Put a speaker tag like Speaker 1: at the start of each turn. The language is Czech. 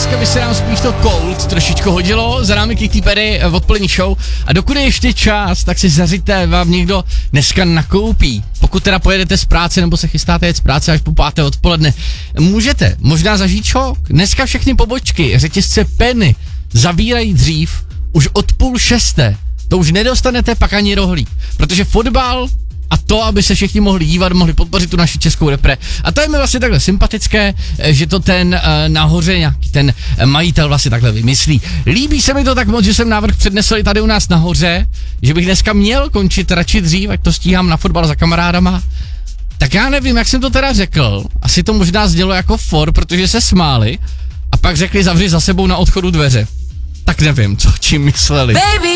Speaker 1: dneska by se nám spíš to Cold trošičku hodilo, za námi Katy Perry odpolední show a dokud je ještě čas, tak si zařiďte, vám někdo dneska nakoupí. Pokud teda pojedete z práce nebo se chystáte jet z práce až po 5. odpoledne, můžete možná zažít šok. Dneska všechny pobočky řetězce Penny zavírají dřív, už od 5:30. To už nedostanete pak ani rohlík, protože fotbal a to, aby se všichni mohli dívat, mohli podpořit tu naši českou repre. A to je mi vlastně takhle sympatické, že to ten nahoře nějaký ten majitel vlastně takhle vymyslí. Líbí se mi to tak moc, že jsem návrh přednesl i tady u nás nahoře, že bych dneska měl končit radši dřív, ať to stíhám na fotbal za kamarádama. Tak já nevím, jak jsem to teda řekl. Asi to možná znělo jako for, protože se smáli a pak řekli zavři za sebou na odchodu dveře. Tak nevím, co čím mysleli.
Speaker 2: Baby,